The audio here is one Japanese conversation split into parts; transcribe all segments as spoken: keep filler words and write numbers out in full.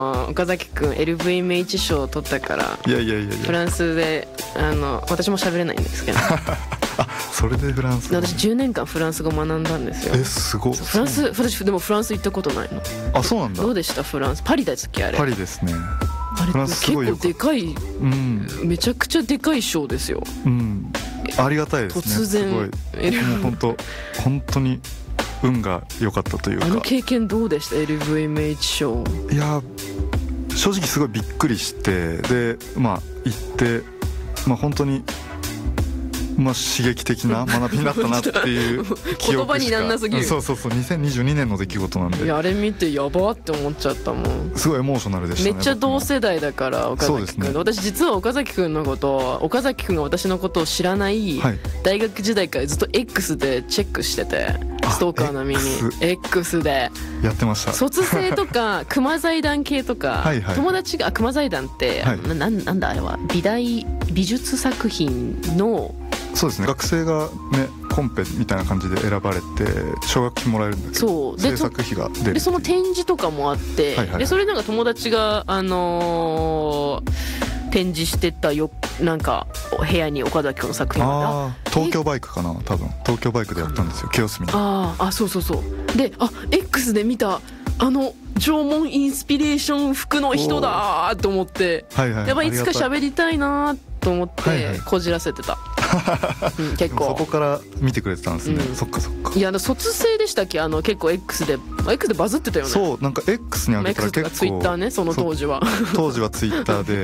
岡崎くん エルブイエムエイチ 賞を取ったから、 いやいやいやいや、 フランスであの私も喋れないんですけどあ、それでフランス語。 私じゅうねんかんフランス語学んだんですよ。 え、すごい。 フランス、私でもフランス行ったことないの。 あ、そうなんだ。 どうでしたフランス？パリだっけあれ。 パリですね。 あれフランスすごいよかった。 結構でかい、 うん、 めちゃくちゃでかい賞ですよ。 うん、ありがたいですね。 突然すごい、もう本当本当に運が良かったというか。 あの経験どうでした？ エルブイエムエイチ 賞。 いや正直すごいびっくりして、でまあ行って、まあ本当にまあ刺激的な学びになったなっていう記憶しか言葉になんなすぎる。 そうそうそう、にせんにじゅうにねんの出来事なんで。 いやあれ見てやばって思っちゃったもん。 すごいエモーショナルでしたね。 めっちゃ同世代だから岡崎くん。そうですね、私実は岡崎くんのこと岡崎くんが私のことを知らない、はい、大学時代からずっと X でチェックしてて、ストーカー並みに X, X でやってました。 卒生とか熊財団系とかはい、はい、友達があ熊財団って、はい、な, なんだあれは美大美術作品の。 そうですね、学生がねコンペみたいな感じで選ばれて奨学金もらえるんだけど、そうで制作費が出る。 でその展示とかもあって、はいはい、でそれなんか友達があのー、展示してたよ、なんか部屋に岡崎君の作品があ東京バイクかな、多分東京バイクでやったんですよ、清澄の。 ああそうそうそうで、あ X で見たあの縄文インスピレーション服の人だと思って、はいはい、やっぱいつか喋りたいなと思ってこじらせてた、はいはいうん、結構そこから見てくれてたんですね、うん、そっかそっか。 いや卒生でしたっけ、あの結構 X で X でバズってたよね。 そう、なんか X に上げたら結構 X とか Twitter ね、その当時は当時は Twitter で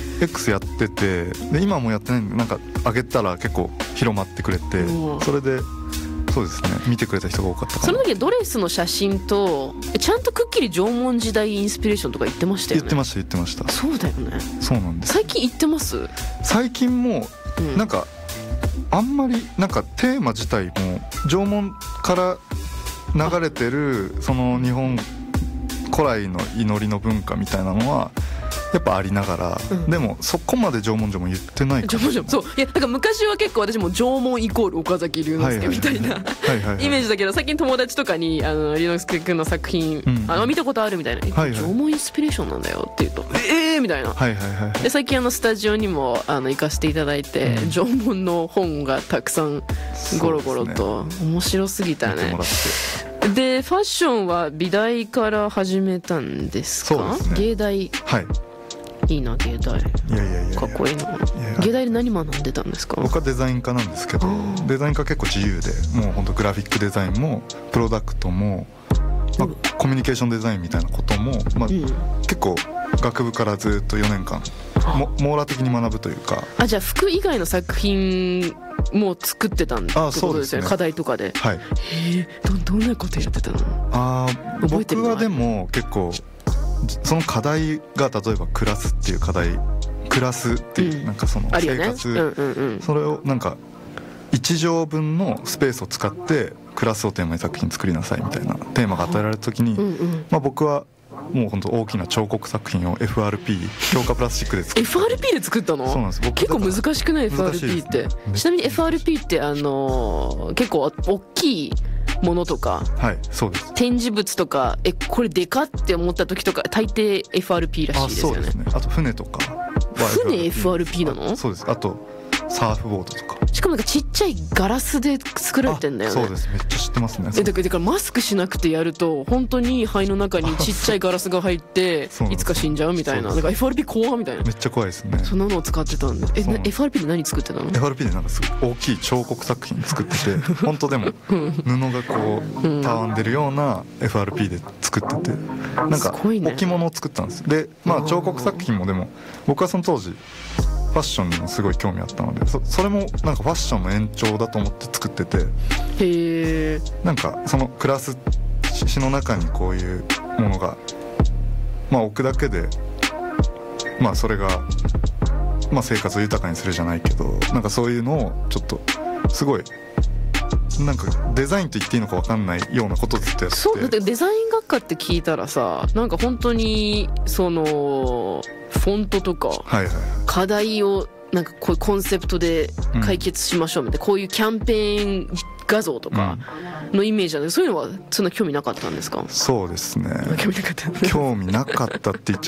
X やってて、で今もやってないんで、なんか上げたら結構広まってくれて、それでそうですね、見てくれた人が多かったかな。 その時ドレスの写真とちゃんとくっきり縄文時代インスピレーションとか言ってましたよね。 言ってました言ってました。 そうだよね。 そうなんです。 最近言ってます？ 最近もなんか、うん、あんまりなんかテーマ自体も縄文から流れてるその日本古来の祈りの文化みたいなのはやっぱありながら、うん、でもそこまで縄文城も言ってないかもしれない。 そういやだから昔は結構私も縄文イコール岡崎龍之介みたいなイメージだけど、最近友達とかにあの龍之介君の作品、うん、あの見たことあるみたいな、はいはい、縄文インスピレーションなんだよって言うとええー、みたいな、はいはいはい、で最近あのスタジオにもあの行かせていただいて、うん、縄文の本がたくさんゴロゴロと、ね、面白すぎたね。でファッションは美大から始めたんですか？そうですね、芸大。はいいいな芸大。いやいやいやかっこいいな。芸大で何学んでたんですか？ 僕はデザイン科なんですけど、デザイン科結構自由で、もう本当グラフィックデザインもプロダクトも、まあ、コミュニケーションデザインみたいなことも、まあうん、結構学部からずっとよねんかんも網羅的に学ぶというか。 あ、じゃあ服以外の作品も作ってたんってことですよね、課題とかで。はい。へえ、ど, どんなことやってたの？ あ僕はでも結構その課題が例えばクラスっていう課題、クラスっていうなんかその生活、うんうんうん、それをなんかいち畳分のスペースを使ってクラスをテーマに作品作りなさいみたいなテーマが与えられた時に、うんうん、まあ僕はもう本当大きな彫刻作品を エフアールピー 強化プラスチックで作った。 エフアールピー で作ったの？ そうなんです。僕結構難しくない？ エフアールピー って、ね、ちなみに エフアールピー ってあのー、結構大きいものとか、 はい、そうです。 展示物とか、えこれでかって思った時とか大抵 エフアールピー らしいですよね。あ、そうですね。 あと船とか船 エフアールピー なの？ そうです。あとサーフボードとか。 しかもなんかちっちゃいガラスで作られてんだよね。 そうです、めっちゃ知ってますね。 えだから、だからマスクしなくてやると本当に肺の中にちっちゃいガラスが入っていつか死んじゃうみたいな。だから エフアールピー 怖みたいな。 めっちゃ怖いですね。 そんなのを使ってたんで。え エフアールピー で何作ってたの？ エフアールピー でなんかすごい大きい彫刻作品作ってて本当でも布がこうたわんでるような エフアールピー で作ってて、なんか置物を作ったんです。でまあ彫刻作品もでも僕はその当時ファッションにもすごい興味あったので、 そ, それもなんかファッションの延長だと思って作ってて、へー、なんかそのクラス詩の中にこういうものがまあ置くだけで、まあそれがまあ生活を豊かにするじゃないけど、なんかそういうのをちょっとすごいなんかデザインと言っていいのか分かんないようなことをずっとやってて。 そうだってデザイン学科って聞いたらさ、なんか本当にそのフォントとか課題をなんかこういうコンセプトで解決しましょうみたいな、こういうキャンペーン画像とかのイメージなんで、そういうのはそんな興味なかったんですか？ そうですね、 興味なかった興味なかったって言っちゃ